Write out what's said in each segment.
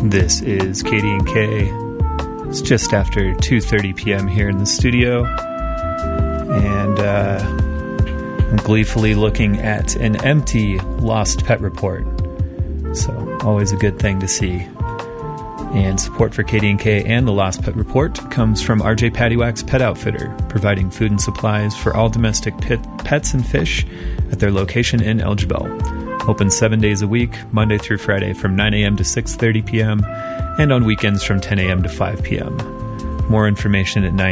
This is KD&K. It's just after 2:30 p.m. here in the studio, and I'm gleefully looking at an empty Lost Pet Report. So, always a good thing to see. And support for KD&K and the Lost Pet Report comes from RJ Paddywhack's Pet Outfitter, providing food and supplies for all domestic pets and fish at their location in Elgibel. Open 7 days a week, Monday through Friday from 9 a.m. to 6:30 p.m., and on weekends from 10 a.m. to 5 p.m. More information at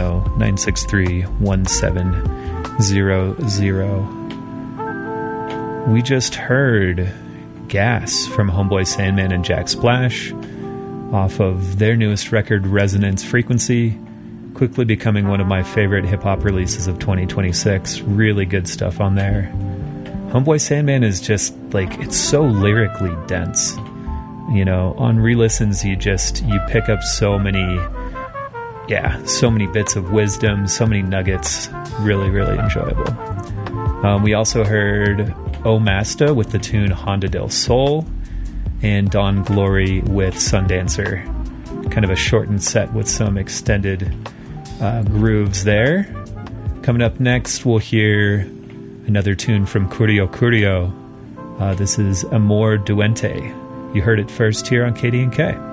970-963-1700. We just heard Gas from Homeboy Sandman and Jack Splash off of their newest record, Resonance Frequency, quickly becoming one of my favorite hip-hop releases of 2026. Really good stuff on there. Homeboy Sandman is just, it's so lyrically dense. You know, on re-listens, you pick up so many bits of wisdom, so many nuggets. Really, really enjoyable. We also heard O Masta with the tune Honda del Sol, and Dawn Glory with Sundancer. Kind of a shortened set with some extended grooves there. Coming up next, we'll hear another tune from Curio Curio. This is Amor Duente. You heard it first here on KD&K.